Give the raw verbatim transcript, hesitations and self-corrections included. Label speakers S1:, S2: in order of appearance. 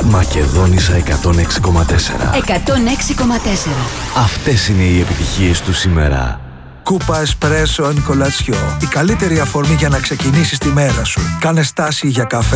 S1: Μακεδόνισσα εκατόν έξι κόμμα τέσσερα.
S2: εκατόν έξι κόμμα τέσσερα.
S1: Αυτές είναι οι επιτυχίες του σήμερα.
S3: Κούπα Εσπρέσο εν Κολατσιό. Η καλύτερη αφορμή για να ξεκινήσεις τη μέρα σου. Κάνε στάση για καφέ